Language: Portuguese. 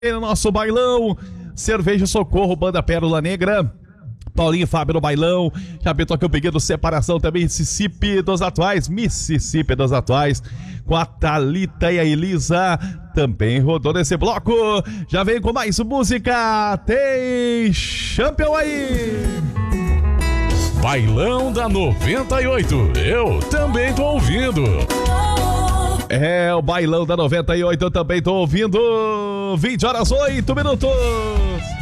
no nosso bailão. Cerveja Socorro, Banda Pérola Negra. Paulinho e Fábio no bailão. Já pintou aqui o pedido separação também. Mississippi dos atuais. Com a Thalita e a Elisa. Também rodou nesse bloco. Já vem com mais música. Tem Champion aí. Bailão da 98. Eu também tô ouvindo. É, o Bailão da 98 eu também tô ouvindo. 20 horas, 8 minutos.